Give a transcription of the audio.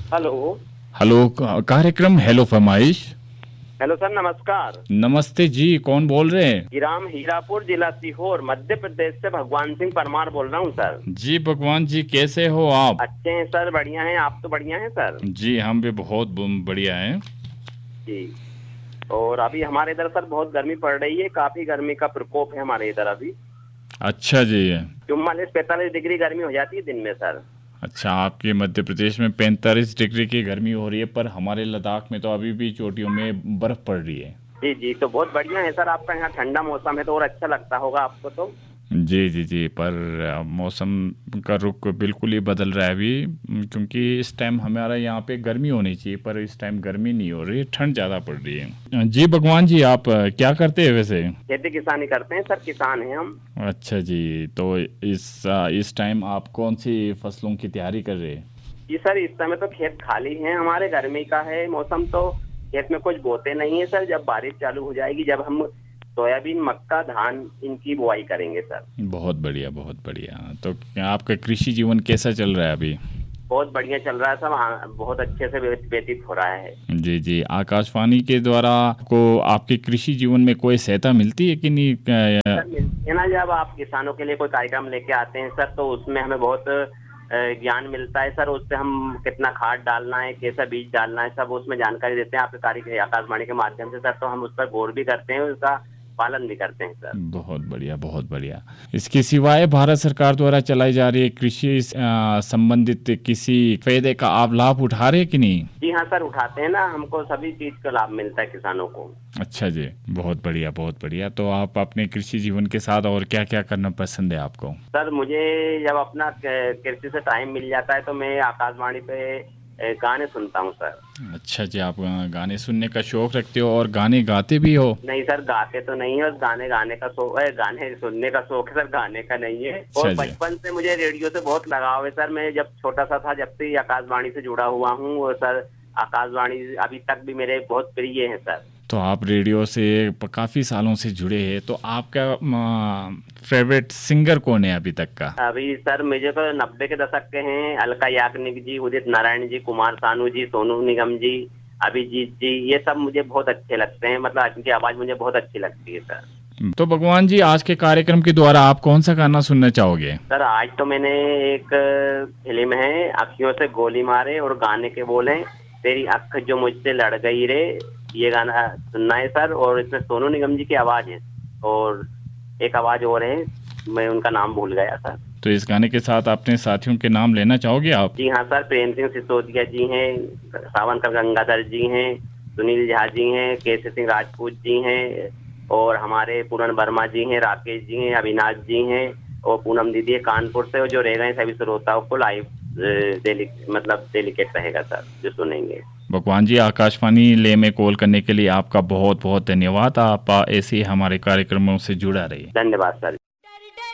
Hello. Hello. कार्यक्रम hello फरमाइश। Hello sir, नमस्कार। नमस्ते जी, कौन बोल रहे हैं? ग्राम हीरापुर, जिला सीहोर, मध्य प्रदेश से भगवान सिंह परमार बोल रहा हूँ सर। जी भगवान जी, कैसे हो आप? अच्छे हैं सर, बढ़िया हैं। आप तो बढ़िया हैं सर। जी हम भी बहुत बढ़िया हैं। जी। और अभी हमारे इधर सर बहुत गर्मी पड़ रही है, काफी गर्मी का प्रकोप है हमारे इधर अभी। अच्छा जी। 44-45 डिग्री गर्मी हो जाती है दिन में सर। अच्छा, आपके मध्य प्रदेश में 45 डिग्री की गर्मी हो रही है, पर हमारे लद्दाख में तो अभी भी चोटियों में बर्फ पड़ रही है। जी जी, तो बहुत बढ़िया है सर। आपका यहाँ ठंडा मौसम है तो और अच्छा लगता होगा आपको तो। जी जी जी, पर मौसम का रुख बिल्कुल ही बदल रहा है अभी, क्योंकि इस टाइम हमारा यहाँ पे गर्मी होनी चाहिए, पर इस टाइम गर्मी नहीं हो रही है, ठंड ज़्यादा पड़ रही है। जी भगवान जी, आप क्या करते हैं वैसे? खेती किसानी करते हैं सर, किसान हैं हम। अच्छा जी, तो इस टाइम आप कौन सी फसलों की तैयारी कर रहे हैं? जी सर, इस समय तो खेत खाली हैं हमारे, गर्मी का है मौसम तो खेत में कुछ बोते नहीं है सर। जब बारिश चालू हो जाएगी, जब हम सोयाबीन, मक्का, धान इनकी बुआई करेंगे सर। बहुत बढ़िया, बहुत बढ़िया। तो क्या आपका कृषि जीवन कैसा चल रहा है अभी? बहुत बढ़िया चल रहा है सब। हाँ, बहुत अच्छे से व्यतीत हो रहा है। जी जी, आकाशवाणी के द्वारा आपको आपके कृषि जीवन में कोई सहायता मिलती है कि नहीं? सर मिलती है ना, जब आप किसानों के लिए कोई कार्यक्रम लेके आते हैं सर, तो उसमें हमें बहुत ज्ञान मिलता है सर। उससे हम कितना खाद डालना है, कैसा बीज डालना है, सब उसमें जानकारी देते हैं आपके कार्य आकाशवाणी के माध्यम से सर। तो हम उस पर गौर भी करते हैं, उसका पालन भी करते हैं सर। बहुत बढ़िया, बहुत बढ़िया। इसके सिवाय भारत सरकार द्वारा चलाई जा रही है कृषि संबंधित किसी फायदे का आप लाभ उठा रहे हैं कि नहीं? जी हाँ सर, उठाते हैं ना। हमको सभी चीज का लाभ मिलता है किसानों को। अच्छा जी, बहुत बढ़िया, बहुत बढ़िया। तो आप अपने कृषि जीवन के साथ और क्या क्या करना पसंद है आपको? सर मुझे जब अपना कृषि से टाइम मिल जाता है तो मैं आकाशवाणी पे गाने सुनता हूँ सर। अच्छा जी, आप गाने सुनने का शौक रखते हो और गाने गाते भी हो? नहीं सर, गाते तो नहीं है, बस गाने गाने का शौक है। गाने सुनने का शौक है सर, गाने का नहीं है। और बचपन से मुझे रेडियो से बहुत लगाव है सर। मैं जब छोटा सा था, जब से आकाशवाणी से जुड़ा हुआ हूँ, और सर आकाशवाणी अभी तक भी मेरे बहुत प्रिय है सर। तो आप रेडियो से काफी सालों से जुड़े हैं, तो आपका फेवरेट सिंगर कौन है अभी तक का? अभी सर मुझे तो 90 के दशक के हैं अलका याग्निक जी, उदित नारायण जी, कुमार सानू जी, सोनू निगम जी, अभिजीत जी, ये सब मुझे बहुत अच्छे लगते हैं। मतलब इनकी आवाज मुझे बहुत अच्छी लगती है सर। तो भगवान जी, आज के कार्यक्रम के द्वारा आप कौन सा गाना सुनना चाहोगे? सर आज तो मैंने एक फिल्म है अखियों से गोली मारे, और गाने के बोल हैं तेरी अख जो मुझसे लड़ गई रे, ये गाना सुनना है सर। और इसमें सोनू निगम जी की आवाज है, और एक आवाज और है, मैं उनका नाम भूल गया सर। तो इस गाने के साथ अपने साथियों के नाम लेना चाहोगे आप? जी हाँ सर, प्रेम सिंह सिसोदिया जी हैं, सावंकर गंगाधर जी हैं, सुनील झा जी हैं, केसी सिंह राजपूत जी हैं, और हमारे पूरन वर्मा जी हैं, राकेश जी हैं, अविनाश जी हैं, और पूनम दीदी है कानपुर से। और जो रह गए सभी श्रोताओं को लाइव डेलीकेट रहेगा सर, जो सुनेंगे। भगवान जी, आकाशवाणी ले में कॉल करने के लिए आपका बहुत बहुत धन्यवाद। आप ऐसे ही हमारे कार्यक्रमों से जुड़ा रहिए। धन्यवाद सर।